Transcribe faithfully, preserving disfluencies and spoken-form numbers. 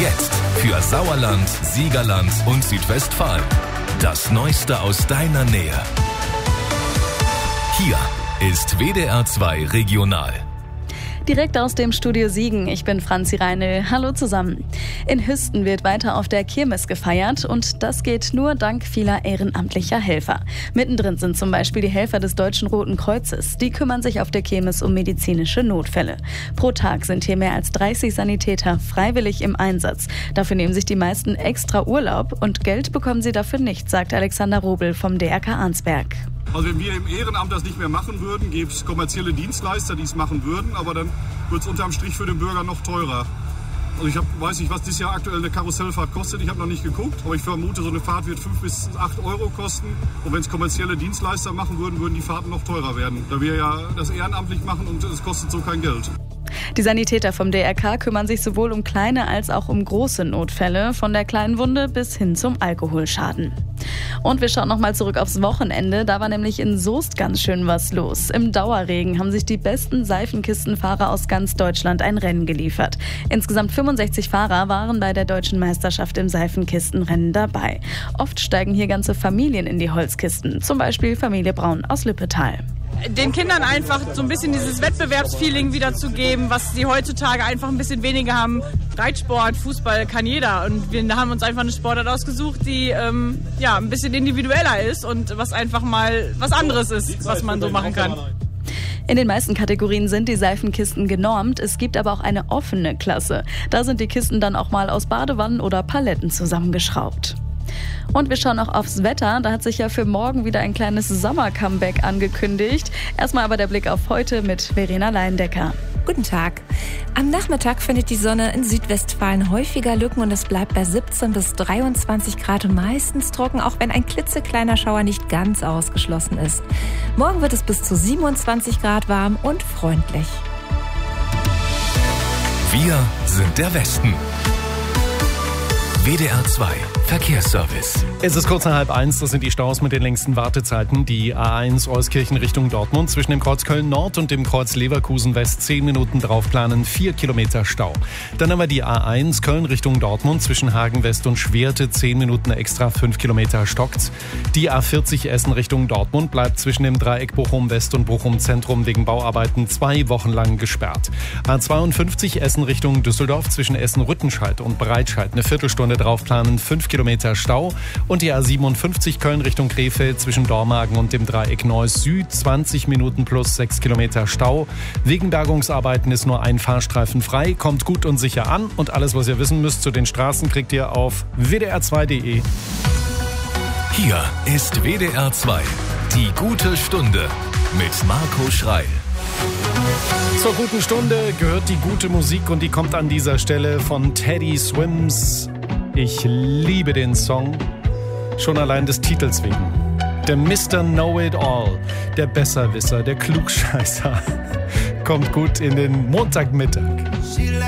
Jetzt für Sauerland, Siegerland und Südwestfalen. Das Neueste aus deiner Nähe. Hier ist W D R zwei Regional. Direkt aus dem Studio Siegen, ich bin Franzi Reinl. Hallo zusammen. In Hüsten wird weiter auf der Kirmes gefeiert und das geht nur dank vieler ehrenamtlicher Helfer. Mittendrin sind zum Beispiel die Helfer des Deutschen Roten Kreuzes. Die kümmern sich auf der Kirmes um medizinische Notfälle. Pro Tag sind hier mehr als dreißig Sanitäter freiwillig im Einsatz. Dafür nehmen sich die meisten extra Urlaub und Geld bekommen sie dafür nicht, sagt Alexander Robel vom D R K Arnsberg. Also wenn wir im Ehrenamt das nicht mehr machen würden, gäbe es kommerzielle Dienstleister, die es machen würden, aber dann wird es unterm Strich für den Bürger noch teurer. Also ich hab, weiß nicht, was dieses Jahr aktuell eine Karussellfahrt kostet, ich habe noch nicht geguckt, aber ich vermute, so eine Fahrt wird fünf bis acht Euro kosten. Und wenn es kommerzielle Dienstleister machen würden, würden die Fahrten noch teurer werden, da wir ja das ehrenamtlich machen und es kostet so kein Geld. Die Sanitäter vom D R K kümmern sich sowohl um kleine als auch um große Notfälle, von der kleinen Wunde bis hin zum Alkoholschaden. Und wir schauen nochmal zurück aufs Wochenende. Da war nämlich in Soest ganz schön was los. Im Dauerregen haben sich die besten Seifenkistenfahrer aus ganz Deutschland ein Rennen geliefert. Insgesamt fünfundsechzig Fahrer waren bei der deutschen Meisterschaft im Seifenkistenrennen dabei. Oft steigen hier ganze Familien in die Holzkisten, zum Beispiel Familie Braun aus Lippetal. Den Kindern einfach so ein bisschen dieses Wettbewerbsfeeling wiederzugeben, was sie heutzutage einfach ein bisschen weniger haben. Reitsport, Fußball kann jeder und wir haben uns einfach eine Sportart ausgesucht, die ähm, ja ein bisschen individueller ist und was einfach mal was anderes ist, was man so machen kann. In den meisten Kategorien sind die Seifenkisten genormt, es gibt aber auch eine offene Klasse. Da sind die Kisten dann auch mal aus Badewannen oder Paletten zusammengeschraubt. Und wir schauen auch aufs Wetter. Da hat sich ja für morgen wieder ein kleines Sommer-Comeback angekündigt. Erstmal aber der Blick auf heute mit Verena Leindecker. Guten Tag. Am Nachmittag findet die Sonne in Südwestfalen häufiger Lücken und es bleibt bei siebzehn bis dreiundzwanzig Grad und meistens trocken, auch wenn ein klitzekleiner Schauer nicht ganz ausgeschlossen ist. Morgen wird es bis zu siebenundzwanzig Grad warm und freundlich. Wir sind der Westen. W D R zwei Verkehrsservice. Es ist kurz nach halb eins, das sind die Staus mit den längsten Wartezeiten. Die A eins Euskirchen Richtung Dortmund zwischen dem Kreuz Köln Nord und dem Kreuz Leverkusen West zehn Minuten draufplanen, vier Kilometer Stau. Dann haben wir die A eins Köln Richtung Dortmund zwischen Hagen West und Schwerte zehn Minuten extra, fünf Kilometer stockt's. Die A vierzig Essen Richtung Dortmund bleibt zwischen dem Dreieck Bochum West und Bochum Zentrum wegen Bauarbeiten zwei Wochen lang gesperrt. A zweiundfünfzig Essen Richtung Düsseldorf zwischen Essen-Rüttenscheid und Breitscheid eine Viertelstunde draufplanen, fünf Kilometer Stau. Und die A siebenundfünfzig Köln Richtung Krefeld zwischen Dormagen und dem Dreieck Neuss Süd zwanzig Minuten plus sechs Kilometer Stau. Wegen Bergungsarbeiten ist nur ein Fahrstreifen frei. Kommt gut und sicher an und alles, was ihr wissen müsst zu den Straßen, kriegt ihr auf w d r zwei punkt d e. Hier ist W D R zwei, die gute Stunde mit Marco Schreil. Zur guten Stunde gehört die gute Musik und die kommt an dieser Stelle von Teddy Swims. Ich liebe den Song, schon allein des Titels wegen. Der Mister Know-It-All, der Besserwisser, der Klugscheißer, kommt gut in den Montagmittag.